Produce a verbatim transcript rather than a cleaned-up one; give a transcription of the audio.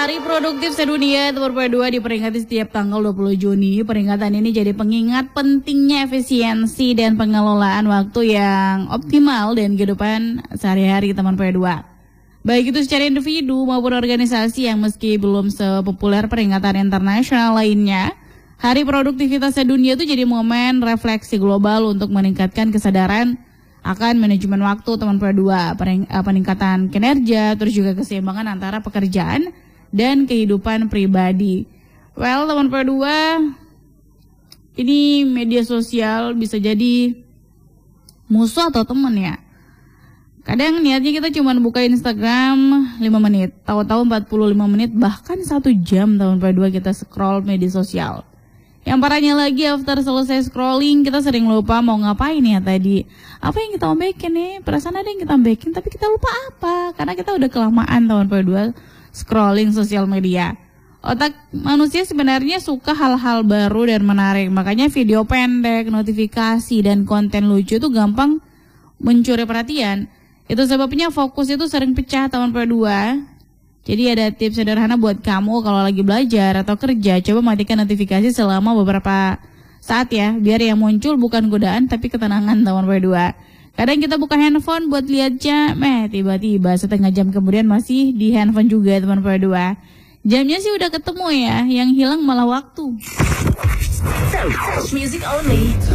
Hari Produktif Sedunia Nomor dua diperingati setiap tanggal dua puluh Juni. Peringatan ini jadi pengingat pentingnya efisiensi dan pengelolaan waktu yang optimal dan kehidupan sehari-hari teman P dua. Baik itu secara individu maupun organisasi yang meski belum sepopuler peringatan internasional lainnya, Hari Produktivitas Sedunia itu jadi momen refleksi global untuk meningkatkan kesadaran akan manajemen waktu teman P dua, peningkatan kinerja, terus juga keseimbangan antara pekerjaan dan kehidupan pribadi. Well, teman P dua, ini media sosial bisa jadi musuh atau teman ya. Kadang niatnya kita cuma buka Instagram lima menit, tahu-tahu empat puluh lima menit, bahkan satu jam teman P dua kita scroll media sosial. Yang parahnya lagi, after selesai scrolling, kita sering lupa mau ngapain ya tadi. Apa yang kita ombekin nih? Perasaan ada yang kita ombekin, tapi kita lupa apa? Karena kita udah kelamaan teman P dua scrolling sosial media. Otak manusia sebenarnya suka hal-hal baru dan menarik. Makanya video pendek, notifikasi, dan konten lucu itu gampang mencuri perhatian. Itu sebabnya fokus itu sering pecah teman P dua. Jadi ada tips sederhana buat kamu kalau lagi belajar atau kerja. Coba matikan notifikasi selama beberapa saat ya. Biar yang muncul bukan godaan tapi ketenangan teman P dua. Kadang kita buka handphone buat lihat jam, eh tiba-tiba setengah jam kemudian masih di handphone juga teman P dua. Jamnya sih udah ketemu ya, yang hilang malah waktu. Music only.